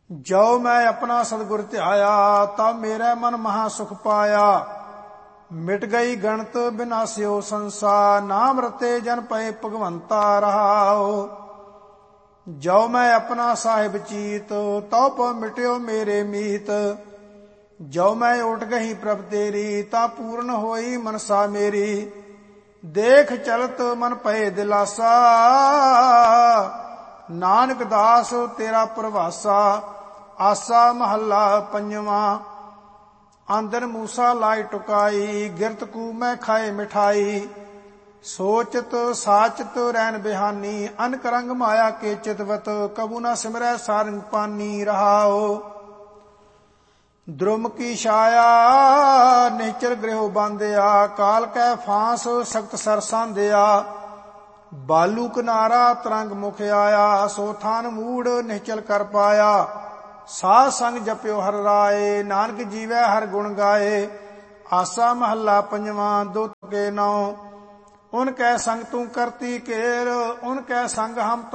ਜੋ ਮੈਂ ਆਪਣਾ ਸਤਿਗੁਰ ਧਿਆਇਆ, ਤਬ ਮੇਰੇ ਮਨ ਮਹਾ ਸੁਖ ਪਾਇਆ। ਮਿਟ ਗਈ ਗਣਤ ਬਿਨਾਸਿਓ ਸੰਸਾਰ, ਨਾਮ ਰਤੇ ਜਨ ਪਏ ਭਗਵੰਤਾ ਰਹਾਓ। ਜੋ ਮੈਂ ਆਪਣਾ ਸਾਹਿਬ ਚੀਤ, ਤਉ ਪਉ ਮਿਟਿਓ ਮੇਰੇ ਮੀਤ। ਜੋ ਮੈਂ ਉਠ ਗਈ ਪ੍ਰਭ ਤੇਰੀ, ਤਾ ਪੂਰਨ ਹੋਈ ਮਨਸਾ ਮੇਰੀ। ਦੇਖ ਚਲਤ ਮਨ ਪਏ ਦਿਲਾਸਾ, ਨਾਨਕ ਦਾਸ ਤੇਰਾ ਪ੍ਰਵਾਸਾ। ਆਸਾ ਮਹੱਲਾ ਪੰਜਵਾਂ। ਅੰਦਰ ਮੂਸਾ ਲਾਇ ਟੁਕਾਈ, ਗਿਰਤ ਕੂ ਮੈਂ ਖਾਏ ਮਿਠਾਈ। ਸੋਚਤ ਸਾਚਤ ਰੈਨ ਬਿਹਾਨੀ, ਅਨਕ ਰੰਗ ਮਾਇਆ ਕੇ ਚਿਤਵਤ। ਕਬੂ ਨਾ ਸਿਮਰੈ ਸਾਰੰਗ ਪਾਨੀ ਰਹਾਓ। द्रुम की छाया निचर गृह बांधिया, काल कै फांस सख्त सर सांधिया। बालू किनारा तरंग मुख आया, सो थान मूड निश्चल कर पाया। साध संग जप्यो हर राय, नानक जीवै हर गुण गाए। आसा महला पंजवा दुत के नौ, उनकै संग तू करती केर। उनकै संग हम